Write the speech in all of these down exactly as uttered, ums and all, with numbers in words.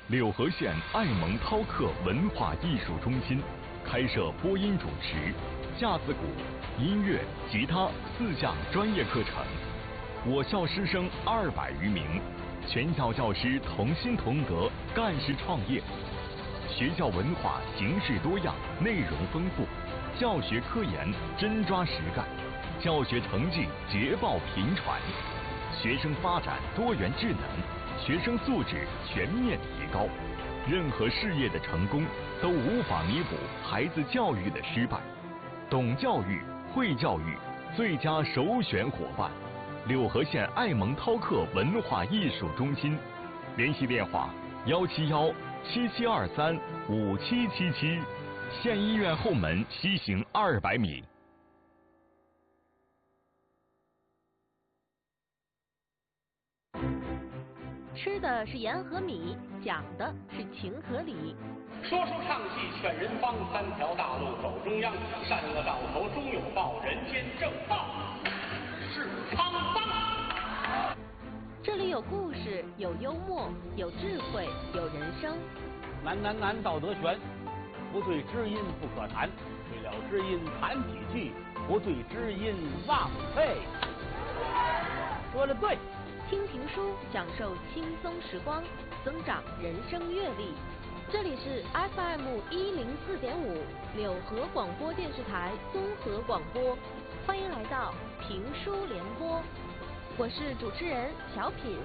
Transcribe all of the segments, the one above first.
柳河县爱蒙涛克文化艺术中心开设播音主持、架子鼓、音乐、吉他四项专业课程。我校师生二百余名，全校教师同心同德，干事创业。学校文化形式多样，内容丰富，教学科研真抓实干，教学成绩捷报频传，学生发展多元智能，学生素质全面提高。任何事业的成功都无法弥补孩子教育的失败。懂教育、会教育，最佳首选伙伴。柳河县爱蒙涛克文化艺术中心，联系电话幺七幺七七二三五七七七，县医院后门西行二百米。 吃的是盐和米，讲的是情和理。 说书唱戏劝人方，三条大路走中央，善恶到头终有报，人间正道是沧桑。 这里有故事，有幽默，有智慧，有人生。 难难难，道德悬，不对知音不可谈，对了知音谈几句，不对知音忘废。说的对。 听评书，享受轻松时光，增长人生阅历。这里是 F M 一零四点五柳河广播电视台综合广播，欢迎来到评书联播，我是主持人小品。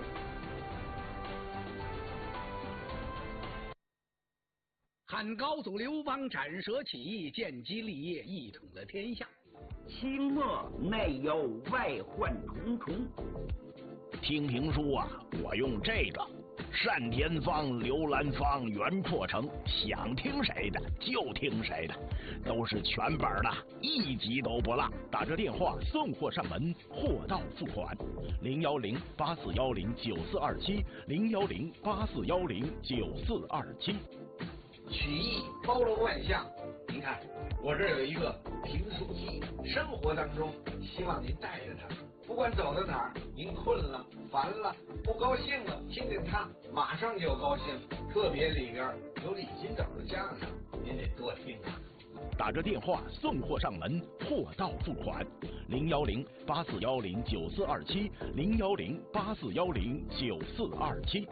汉高祖刘邦斩蛇起义，建基立业，一统了天下。 清末内忧外患重重。 听评书啊，我用这个单田芳、刘兰芳、袁阔成，想听谁的就听谁的，都是全本的，一集都不落。打这电话送货上门，货到付款。零幺零八四幺零九四二七，零幺零八四幺零九四二七。 曲艺包罗万象，您看我这儿有一个评书机，生活当中希望您带着它。不管走到哪儿，您困了、烦了、不高兴了，听听它，马上就高兴。特别里边有李金斗的相声，您得多听啊。 打着电话送货上门，货到付款。零幺零八四幺零九四二七，零幺零八四幺零九四二七。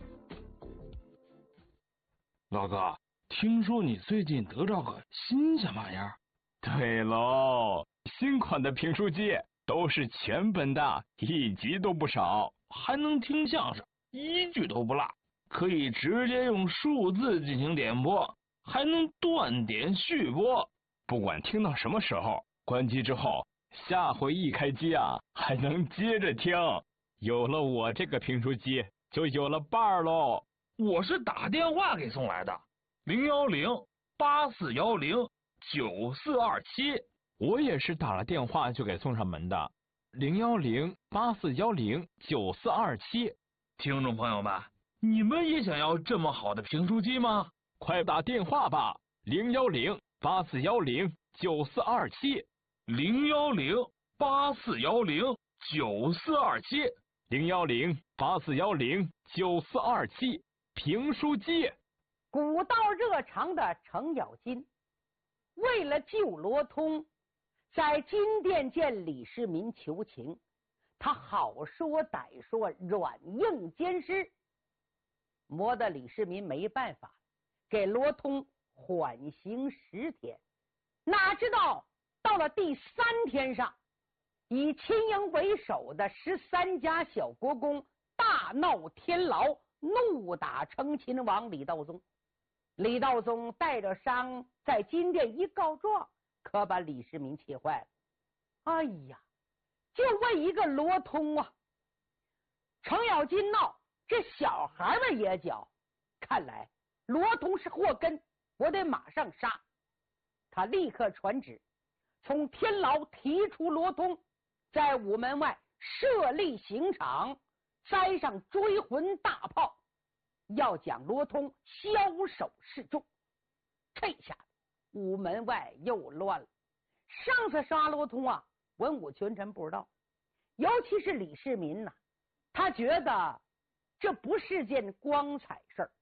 老哥，听说你最近得着个新什么玩意儿？ 对喽，新款的评书机。都是全本的，一集都不少， 还能听相声，一句都不落，可以直接用数字进行点播，还能断点续播。 不管听到什么时候，关机之后，下回一开机啊，还能接着听。有了我这个评书机，就有了伴儿喽。 我是打电话给送来的，零幺零八四幺零九四二七。 我也是打了电话就给送上门的，零幺零八四幺零九四二七。 听众朋友们，你们也想要这么好的评书机吗？ 快打电话吧，零幺零八四幺零九四二七， 零幺零八四幺零九四二七， 零幺零八四幺零九四二七。评书机。 古道热肠的程咬金，为了救罗通，在金殿见李世民求情，他好说歹说，软硬兼施，磨得李世民没办法，给罗通缓刑十天。哪知道到了第三天上，以秦营为首的十三家小国公大闹天牢，怒打成秦王李道宗。李道宗带着伤在金殿一告状，可把李世民气坏了。哎呀，就为一个罗通啊！程咬金闹，这小孩们也搅。看来罗通是祸根，我得马上杀。他立刻传旨，从天牢提出罗通，在午门外设立刑场，栽上追魂大炮，要将罗通枭首示众。这下午门外又乱了。上次杀罗通啊，文武群臣不知道，尤其是李世民呐、啊，他觉得这不是件光彩事儿，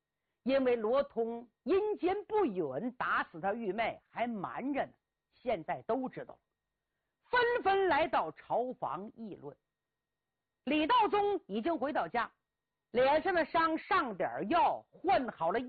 因为罗通阴间不允，打死他玉妹还瞒着呢，现在都知道了，纷纷来到朝房议论。李道宗已经回到家，脸上的伤上点药，换好了